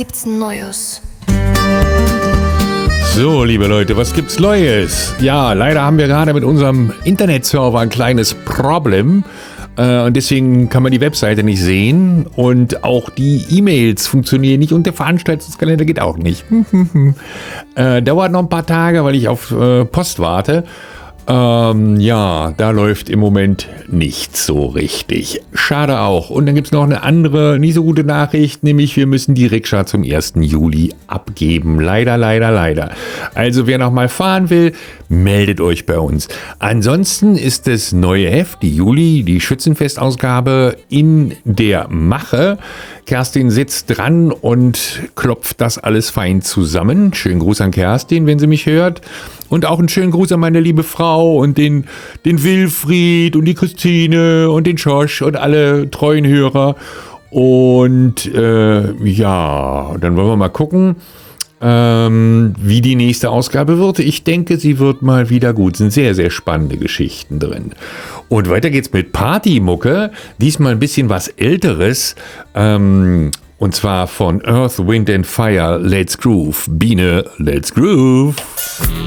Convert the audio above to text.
gibt's Neues? So, liebe Leute, was gibt's Neues? Ja, leider haben wir gerade mit unserem Internetserver ein kleines Problem. Und deswegen kann man die Webseite nicht sehen. Und auch die E-Mails funktionieren nicht und der Veranstaltungskalender geht auch nicht. Dauert noch ein paar Tage, weil ich auf Post warte. Ja, da läuft im Moment nicht so richtig. Schade auch. Und dann gibt es noch eine andere, nicht so gute Nachricht, nämlich wir müssen die Rikscha zum 1. Juli abgeben. Leider, leider, leider. Also wer noch mal fahren will, meldet euch bei uns. Ansonsten ist das neue Heft, die Schützenfestausgabe, in der Mache. Kerstin sitzt dran und klopft das alles fein zusammen. Schönen Gruß an Kerstin, wenn sie mich hört. Und auch einen schönen Gruß an meine liebe Frau und den Wilfried und die Christine und den Josh und alle treuen Hörer. Und ja, dann wollen wir mal gucken, wie die nächste Ausgabe wird. Ich denke, sie wird mal wieder gut. Es sind sehr, sehr spannende Geschichten drin. Und weiter geht's mit Partymucke. Diesmal ein bisschen was Älteres. Und zwar von Earth, Wind and Fire, Let's Groove. Biene, Let's Groove.